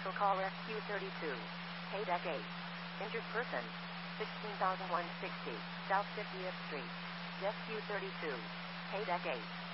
Vehicle call SQ32. Deck 8. Injured person. 16,160. South 50th Street. SQ32. Deck 8.